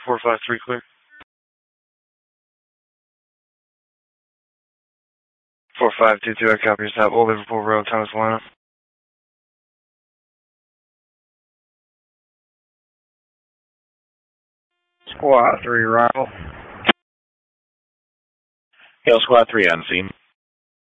453 clear. 4522, I copy your stop. Old Liverpool Road, Thomas Atlanta. Squad 3 arrival. Hail Squad 3 on scene.